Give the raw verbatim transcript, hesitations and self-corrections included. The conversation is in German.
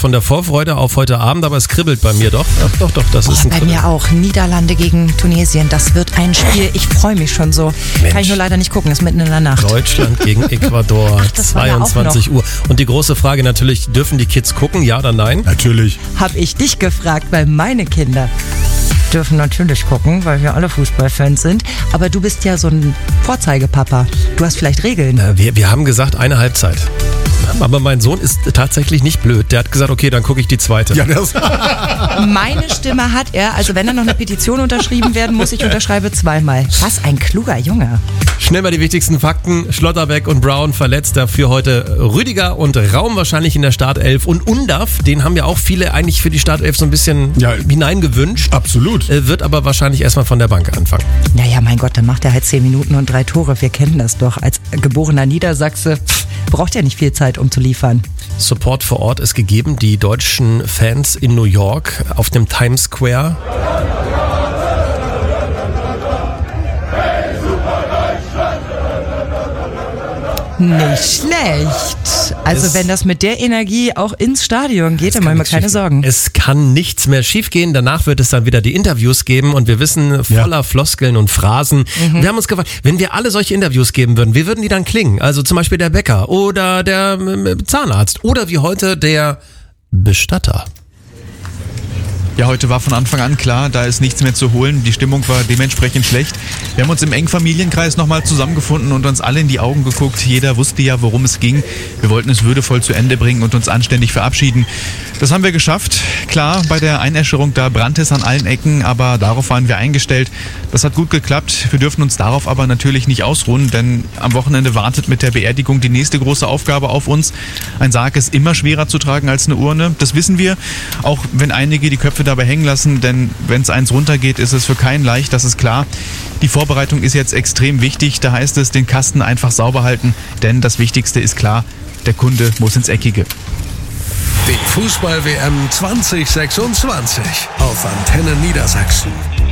von der Vorfreude auf heute Abend, aber es kribbelt bei mir doch. Ach, doch, doch, das oh, ist ein bei Kribbeln. mir auch. Niederlande gegen Tunesien, das wird ein Spiel. Ich freue mich schon so. Mensch. Kann ich nur leider nicht gucken, ist mitten in der Nacht. Deutschland gegen Ecuador, Ach, das war ja auch zweiundzwanzig Uhr. Und die große Frage natürlich, dürfen die Kids gucken, ja oder nein? Natürlich. Hab ich dich gefragt, weil meine Kinder dürfen natürlich gucken, weil wir alle Fußballfans sind. Aber du bist ja so ein Vorzeigepapa. Du hast vielleicht Regeln. Na, wir, wir haben gesagt, eine Halbzeit. Aber mein Sohn ist tatsächlich nicht blöd. Der hat gesagt, okay, dann gucke ich die zweite. Ja, das Meine Stimme hat er, also wenn da noch eine Petition unterschrieben werden muss, ich unterschreibe zweimal. Was ein kluger Junge. Schnell mal die wichtigsten Fakten. Schlotterbeck und Brown verletzt, dafür heute Rüdiger und Raum wahrscheinlich in der Startelf. Und Undav, den haben ja auch viele eigentlich für die Startelf so ein bisschen Ja. hineingewünscht. absolut. Äh, Wird aber wahrscheinlich erstmal von der Bank anfangen. Naja, mein Gott, dann macht er halt zehn Minuten und drei Tore. Wir kennen das doch. Als geborener Niedersachse pff, braucht er nicht viel Zeit, um zu liefern. Support vor Ort ist gegeben. Die deutschen Fans in New York auf dem Times Square. Nicht schlecht. Also Es- wenn das mit der Energie auch ins Stadion geht, dann machen wir keine Sorgen. Es kann nichts mehr schiefgehen. Danach wird es dann wieder die Interviews geben und wir wissen, voller Ja. Floskeln und Phrasen. Wir haben uns gefragt, wenn wir alle solche Interviews geben würden, wie würden die dann klingen? Also zum Beispiel der Bäcker oder der ähm, Zahnarzt oder wie heute der Bestatter. Ja, heute war von Anfang an klar, da ist nichts mehr zu holen. Die Stimmung war dementsprechend schlecht. Wir haben uns im engen Familienkreis nochmal zusammengefunden und uns alle in die Augen geguckt. Jeder wusste ja, worum es ging. Wir wollten es würdevoll zu Ende bringen und uns anständig verabschieden. Das haben wir geschafft. Klar, bei der Einäscherung, da brannte es an allen Ecken, aber darauf waren wir eingestellt. Das hat gut geklappt. Wir dürfen uns darauf aber natürlich nicht ausruhen, denn am Wochenende wartet mit der Beerdigung die nächste große Aufgabe auf uns. Ein Sarg ist immer schwerer zu tragen als eine Urne. Das wissen wir, auch wenn einige die Köpfe dabei hängen lassen, denn wenn es eins runtergeht, ist es für keinen leicht, das ist klar. Die Vorbereitung ist jetzt extrem wichtig, da heißt es, den Kasten einfach sauber halten, denn das Wichtigste ist klar, der Kunde muss ins Eckige. Die Fußball-W M zwanzig sechsundzwanzig auf Antenne Niedersachsen.